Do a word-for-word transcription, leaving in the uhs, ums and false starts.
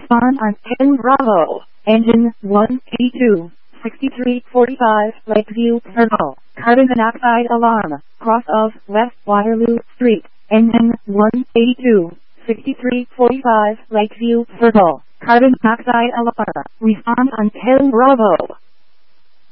Respond on ten Bravo. Engine one eighty-two. sixty-three forty-five Lakeview Circle. Carbon monoxide alarm. Cross of West Waterloo Street. Engine one eighty-two. sixty-three forty-five Lakeview Circle. Carbon monoxide alarm. Respond on ten Bravo.